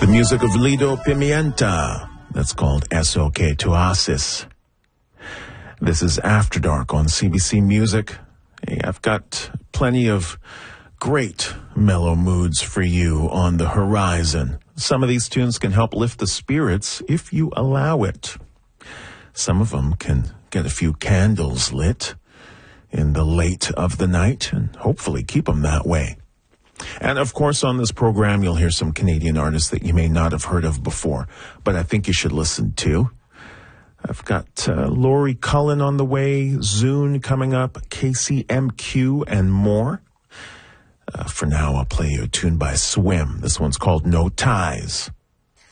The music of Lido Pimienta. That's called S.O.K. Oasis. This is After Dark on CBC Music. Hey, I've got plenty of great mellow moods for you on the horizon. Some of these tunes can help lift the spirits if you allow it. Some of them can get a few candles lit in the late of the night and hopefully keep them that way. And of course, on this program, you'll hear some Canadian artists that you may not have heard of before, but I think you should listen to. I've got Laurie Cullen on the way, Zune coming up, KCMQ, and more. For now, I'll play you a tune by Swim. This one's called No Ties.